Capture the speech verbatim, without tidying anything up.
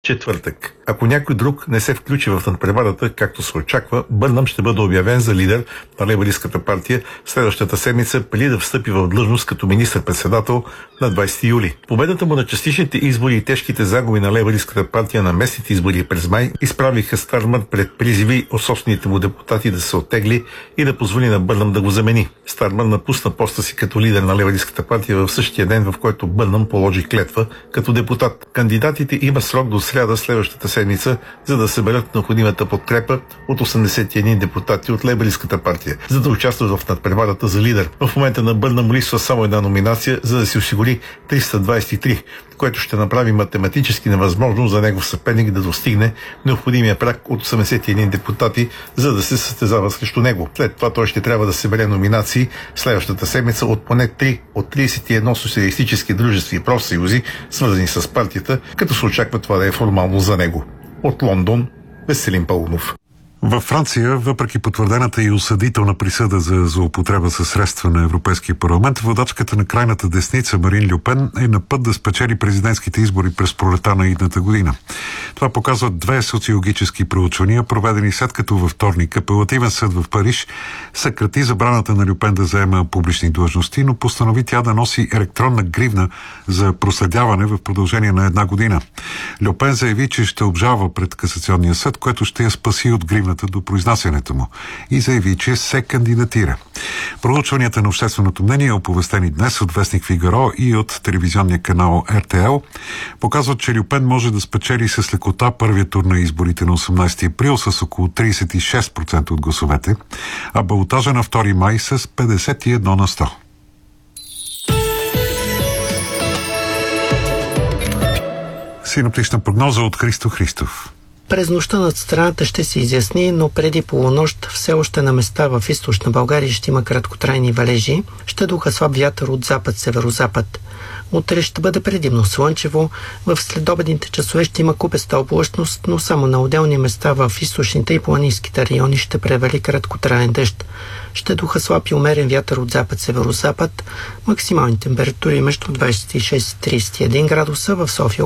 Четвъртък. Ако някой друг не се включи в надпреварата, както се очаква, Бърнам ще бъде обявен за лидер на лейбористската партия следващата седмица, преди да встъпи в длъжност като министър-председател на двадесети юли. Победата му на частичните избори и тежките загуби на лейбористската партия на местните избори през май изправиха Стармър пред призиви от собствените му депутати да се оттегли и да позволи на Бърнам да го замени. Стармър напусна поста си като лидер на лейбористската партия в същия ден, в който Бърнам положи клетва като депутат. Кандидатите имат срок до сряда следващата седмица, за да съберат необходимата подкрепа от осемдесет и един депутати от лейбористската партия, за да участват в надпреварата за лидер. В момента на Бърнам липсва само една номинация, за да се осигури триста двадесет и три, което ще направи математически невъзможно за негов съперник да достигне необходимия праг от осемдесет и един депутати, за да се състезава срещу него. След това той ще трябва да събере номинации следващата седмица от поне три от тридесет и едно социалистически дружества и профсъюзи, свързани с партията, като се очаква това да е формално за него. От Лондон, Веселин Паунов. Във Франция, въпреки потвърдената и осъдителна присъда за злоупотреба със средства на Европейския парламент, водачката на крайната десница Марин Льо Пен е на път да спечели президентските избори през пролета на идната година. Това показват две социологически проучвания, проведени след като във вторник апелативен съд в Париж съкрати забраната на Льо Пен да заема публични длъжности, но постанови тя да носи електронна гривна за проследяване в продължение на една година. Льо Пен заяви, че ще обжалва пред касационния съд, което ще я спаси от гривна до произнасянето му, и заяви, че се кандидатира. Проучванията на общественото мнение, оповестени днес от вестник Фигаро и от телевизионния канал Р Т Л, показват, че Льо Пен може да спечели с лекота първия тур на изборите на осемнадесети април с около тридесет и шест процента от гласовете, а балотажа на втори май с петдесет и едно на сто. Синоптична прогноза от Христо Христов. През нощта над страната ще се изясни, но преди полунощ все още на места в източна България ще има краткотрайни валежи. Ще духа слаб вятър от запад-северозапад. Утре ще бъде предимно слънчево. В следобедните часове ще има купеста облачност, но само на отделни места в източните и планинските райони ще превали краткотраен дъжд. Ще духа слаб и умерен вятър от запад-северозапад. Максимални температури между двадесет и шест и тридесет и един градуса, в София